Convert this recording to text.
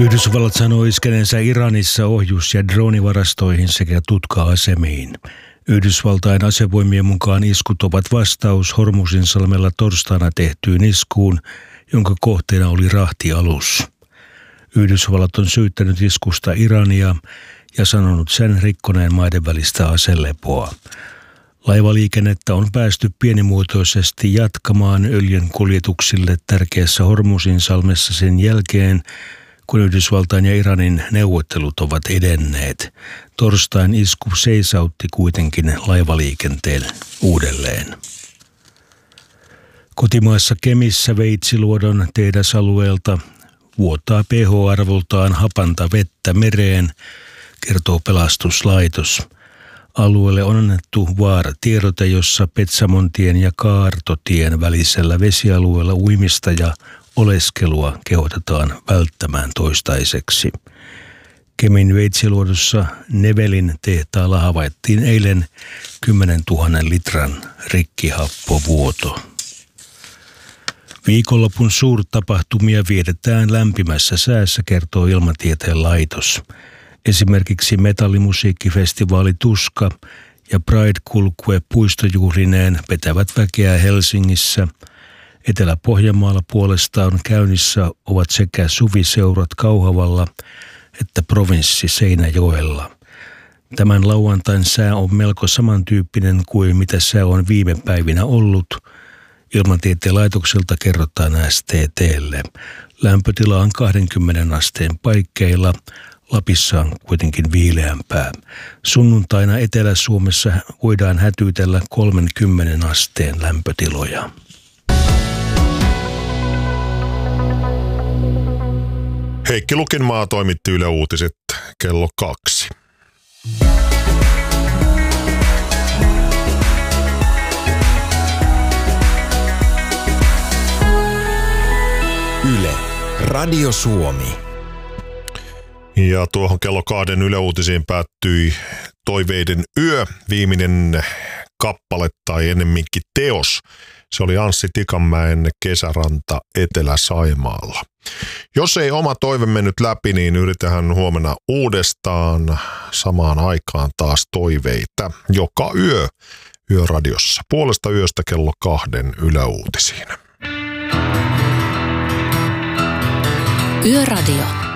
Yhdysvallat sanoi iskeneensä Iranissa ohjus- ja droonivarastoihin sekä tutka-asemiin. Yhdysvaltain asevoimien mukaan iskut ovat vastaus Hormuzinsalmella torstaina tehtyyn iskuun, jonka kohteena oli rahtialus. Yhdysvallat on syyttänyt iskusta Irania ja sanonut sen rikkoneen maiden välistä aselepoa. Laivaliikennettä on päästy pienimuotoisesti jatkamaan öljyn kuljetuksille tärkeässä Hormuzinsalmessa sen jälkeen, kun Yhdysvaltain ja Iranin neuvottelut ovat edenneet. Torstain isku seisautti kuitenkin laivaliikenteen uudelleen. Kotimaassa Kemissä Veitsiluodon tehdasalueelta vuotaa pH-arvoltaan hapanta vettä mereen, kertoo pelastuslaitos. Alueelle on annettu vaaratiedote, jossa Petsamontien ja Kaartotien välisellä vesialueella uimista ja oleskelua kehotetaan välttämään toistaiseksi. Kemin Veitsiluodossa Nevelin tehtaalla havaittiin eilen 10 000 litran rikkihappovuoto. Viikonlopun suurtapahtumia vietetään lämpimässä säässä, kertoo Ilmatieteen laitos. Esimerkiksi metallimusiikkifestivaali Tuska ja Pride-kulkue puistojuhlineen vetävät väkeä Helsingissä. Etelä-Pohjanmaalla puolestaan käynnissä ovat sekä suviseurat Kauhavalla että provinssi Seinäjoella. Tämän lauantain sää on melko samantyyppinen kuin mitä sää on viime päivinä ollut. Ilmatieteen laitokselta kerrotaan STT:lle. Lämpötila on 20 asteen paikkeilla. Lapissa on kuitenkin viileämpää. Sunnuntaina Etelä-Suomessa voidaan hätyytellä 30 asteen lämpötiloja. Heikki Lukinmaa toimitti Yle Uutiset kello 2. Yle, Radio Suomi. Ja tuohon kello 2 Yle Uutisiin päättyi Toiveiden yö, viimeinen kappale tai ennemminkin teos. Se oli Anssi Tikanmäen Kesäranta Etelä-Saimaalla. Jos ei oma toive mennyt läpi, niin yritetään huomenna uudestaan samaan aikaan taas toiveita. Joka yö Yöradiossa. Puolesta yöstä kello 2 Yle Uutisiin. Yöradio.